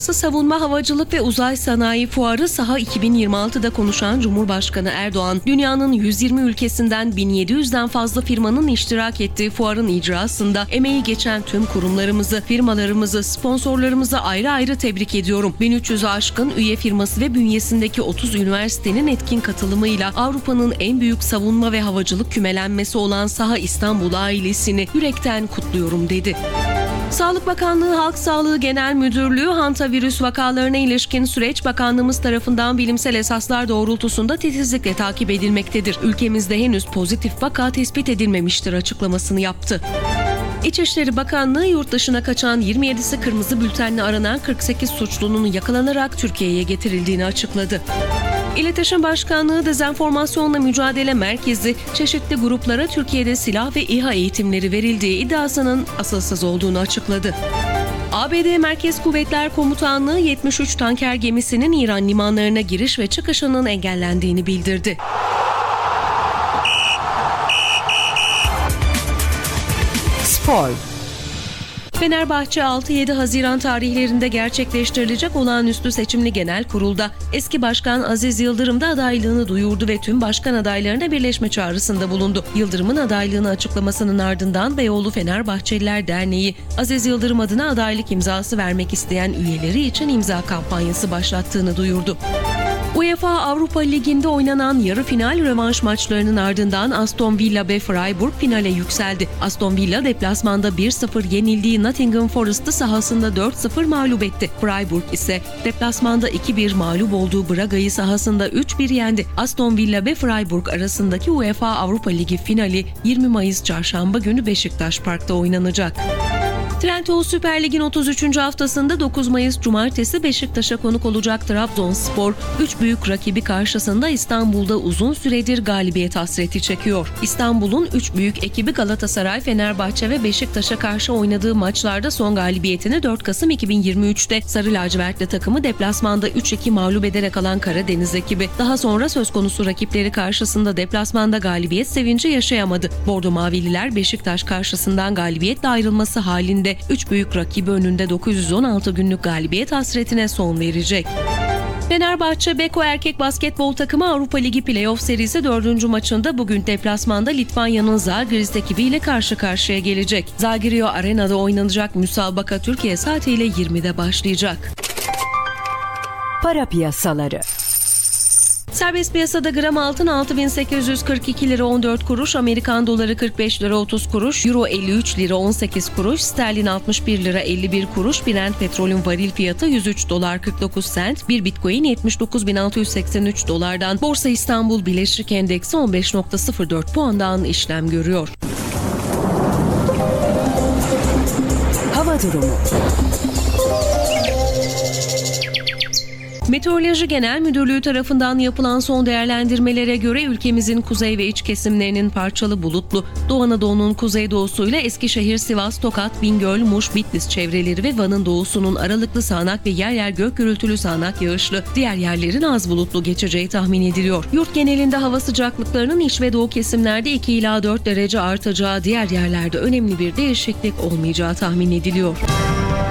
Savunma, Havacılık ve Uzay Sanayi Fuarı SAHA 2026'da konuşan Cumhurbaşkanı Erdoğan, dünyanın 120 ülkesinden 1700'den fazla firmanın iştirak ettiği fuarın icrasında emeği geçen tüm kurumlarımızı, firmalarımızı, sponsorlarımızı ayrı ayrı tebrik ediyorum. 1300'ü aşkın üye firması ve bünyesindeki 30 üniversitenin etkin katılımıyla Avrupa'nın en büyük savunma ve havacılık kümelenmesi olan SAHA İstanbul ailesini yürekten kutluyorum dedi. Sağlık Bakanlığı Halk Sağlığı Genel Müdürlüğü hantavirüs vakalarına ilişkin süreç bakanlığımız tarafından bilimsel esaslar doğrultusunda titizlikle takip edilmektedir. Ülkemizde henüz pozitif vaka tespit edilmemiştir açıklamasını yaptı. İçişleri Bakanlığı yurt dışına kaçan 27'si kırmızı bültenle aranan 48 suçlunun yakalanarak Türkiye'ye getirildiğini açıkladı. İletişim Başkanlığı Dezenformasyonla Mücadele Merkezi çeşitli gruplara Türkiye'de silah ve İHA eğitimleri verildiği iddiasının asılsız olduğunu açıkladı. ABD Merkez Kuvvetler Komutanlığı 73 tanker gemisinin İran limanlarına giriş ve çıkışının engellendiğini bildirdi. Spor. Fenerbahçe 6-7 Haziran tarihlerinde gerçekleştirilecek olağanüstü seçimli genel kurulda eski başkan Aziz Yıldırım da adaylığını duyurdu ve tüm başkan adaylarına birleşme çağrısında bulundu. Yıldırım'ın adaylığını açıklamasının ardından Beyoğlu Fenerbahçeliler Derneği, Aziz Yıldırım adına adaylık imzası vermek isteyen üyeleri için imza kampanyası başlattığını duyurdu. UEFA Avrupa Ligi'nde oynanan yarı final rövanş maçlarının ardından Aston Villa ve Freiburg finale yükseldi. Aston Villa deplasmanda 1-0 yenildiği Nottingham Forest'ı sahasında 4-0 mağlup etti. Freiburg ise deplasmanda 2-1 mağlup olduğu Braga'yı sahasında 3-1 yendi. Aston Villa ve Freiburg arasındaki UEFA Avrupa Ligi finali 20 Mayıs Çarşamba günü Beşiktaş Park'ta oynanacak. Trendyol Süper Lig'in 33. haftasında 9 Mayıs Cumartesi Beşiktaş'a konuk olacak Trabzonspor, 3 büyük rakibi karşısında İstanbul'da uzun süredir galibiyet hasreti çekiyor. İstanbul'un 3 büyük ekibi Galatasaray, Fenerbahçe ve Beşiktaş'a karşı oynadığı maçlarda son galibiyetini 4 Kasım 2023'te Sarı Lacivertli takımı deplasmanda 3-2 mağlup ederek alan Karadeniz ekibi, daha sonra söz konusu rakipleri karşısında deplasmanda galibiyet sevinci yaşayamadı. Bordo Mavililer Beşiktaş karşısından galibiyetle ayrılması halinde 3 büyük rakibi önünde 916 günlük galibiyet hasretine son verecek. Fenerbahçe Beko erkek basketbol takımı Avrupa Ligi Playoff serisi 4. maçında bugün deplasmanda Litvanya'nın Žalgiris ekibiyle karşı karşıya gelecek. Žalgiris Arena'da oynanacak müsabaka Türkiye saatiyle 20'de başlayacak. Para piyasaları. Serbest piyasada gram altın 6.842 lira 14 kuruş, Amerikan doları 45 lira 30 kuruş, Euro 53 lira 18 kuruş, sterlin 61 lira 51 kuruş, Brent petrolün varil fiyatı 103 dolar 49 sent, bir Bitcoin 79.683 dolardan, Borsa İstanbul Bileşik Endeksi 15.04 puandan işlem görüyor. Hava durumu. Meteoroloji Genel Müdürlüğü tarafından yapılan son değerlendirmelere göre ülkemizin kuzey ve iç kesimlerinin parçalı bulutlu, Doğu Anadolu'nun kuzeydoğusuyla Eskişehir, Sivas, Tokat, Bingöl, Muş, Bitlis çevreleri ve Van'ın doğusunun aralıklı sağanak ve yer yer gök gürültülü sağanak yağışlı, diğer yerlerin az bulutlu geçeceği tahmin ediliyor. Yurt genelinde hava sıcaklıklarının iç ve doğu kesimlerde 2 ila 4 derece artacağı, diğer yerlerde önemli bir değişiklik olmayacağı tahmin ediliyor.